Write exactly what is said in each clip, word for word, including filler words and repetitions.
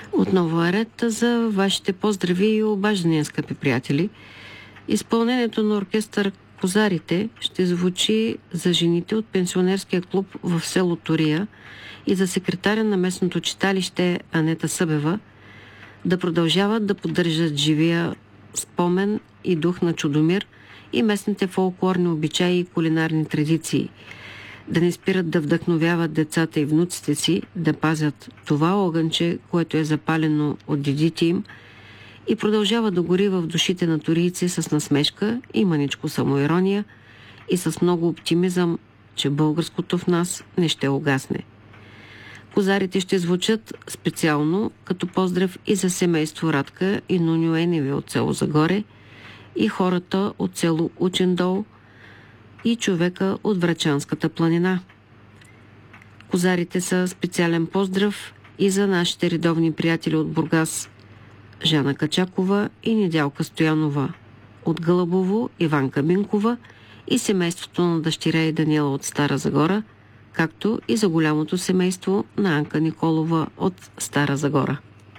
Отново е ред за вашите поздрави и обаждания, скъпи приятели. Изпълнението на оркестър Козарите ще звучи за жените от пенсионерския клуб в село Турия и за секретаря на местното читалище Анета Събева да продължават да поддържат живия спомен и дух на Чудомир и местните фолклорни обичаи и кулинарни традиции. Да не спират да вдъхновяват децата и внуците си, да пазят това огънче, което е запалено от дедите им и продължава да гори в душите на турийци с насмешка и маничко самоирония и с много оптимизъм, че българското в нас не ще угасне. Козарите ще звучат специално като поздрав и за семейство Радка и Нуньо Еневи от село Загоре и хората от село Учендол и човека от Врачанската планина. Козарите са специален поздрав и за нашите редовни приятели от Бургас Жана Качакова и Недялка Стоянова, от Гълъбово Иванка Минкова и семейството на дъщеря и Даниела от Стара Загора, както и за голямото семейство на Анка Николова от Стара Загора.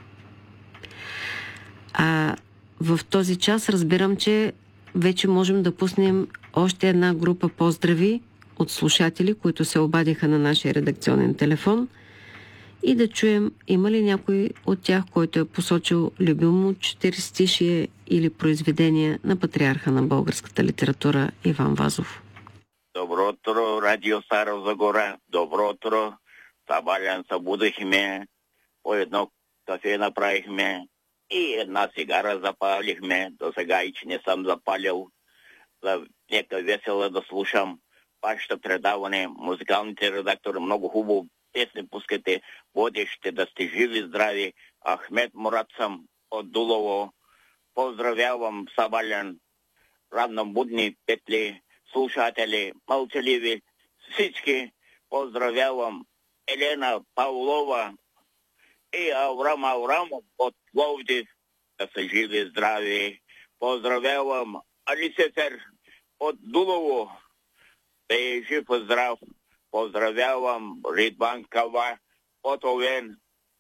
А в този час разбирам, че вече можем да пуснем още една група поздрави от слушатели, които се обадиха на нашия редакционен телефон и да чуем има ли някой от тях, който е посочил любимо четиристишие или произведение на патриарха на българската литература Иван Вазов. Добро утро, радио Стара Загора. Добро утро. Събалян събудихме, по едно кафе направихме и една цигара запалихме. До сега и че не съм запалил. За нека весело да слушам вашето предаване. Музикалните редактори много хубаво песни пускате. Водещите да сте живи, здрави. Ахмед Мурат съм от Дулово. Поздравявам Събалян, равнобудни петли, слушатели, мълчаливи, всички. Поздравявам Елена Павлова и Аврам Аврамов от Пловдив, да са живи, здрави. Поздравявам Алисефер от Дулово, да е жив и здрав. Поздравявам Ридван Кава от Овен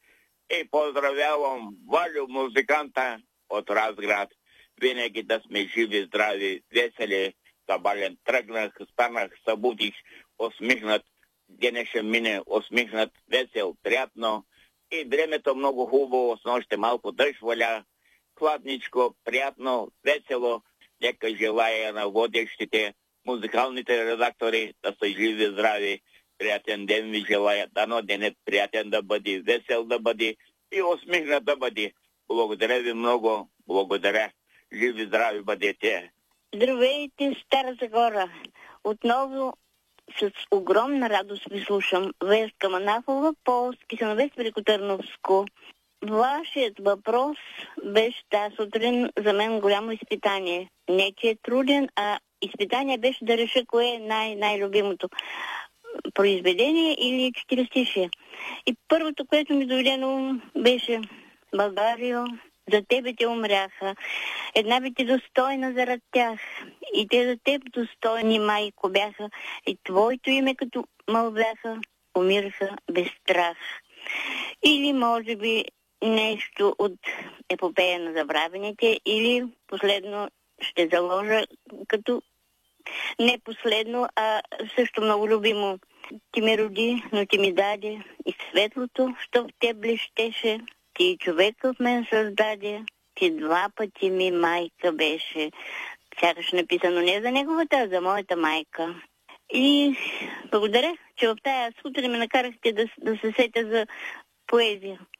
и поздравявам Валю, музиканта от Разград. Винаги да сме живи, здрави, весели. Събален тръгнах, станах, събудих, усмихнат, деня ще мине, усмихнат, весел, приятно. И времето много хубаво, с нощите малко дъжд валя, хладничко, приятно, весело. Нека желая на водещите, музикалните редактори да са живи, здрави. Приятен ден ви желая, дано денят приятен да бъде, весел да бъде и усмихнат да бъде. Благодаря ви много, благодаря. Живи, здрави бъдете. Здравейте, Стара Загора! Отново с огромна радост ви слушам. Веска Манахова, Полски Сановец, Великотърновско. Вашият въпрос беше тази сутрин за мен голямо изпитание. Не, че е труден, а изпитание беше да реша кое е най- най-любимото произведение или четиристишие. И първото, което ми дойде на ум, беше Българио, за тебе те умряха. Една би ти достойна зарад тях. И те за теб достойни, майко, бяха. И твоето име като мълвяха, умираха без страх. Или може би нещо от епопея на забравените, или последно ще заложа като не последно, а също много любимо. Ти ме роди, но ти ми даде и светлото, що в те блещеше. Ти човека в мен създаде, ти два пъти ми майка беше. Сякаш написано не за неговата, а за моята майка. И благодаря, че в тая сутрин ме накарахте да, да се сетя за поезия.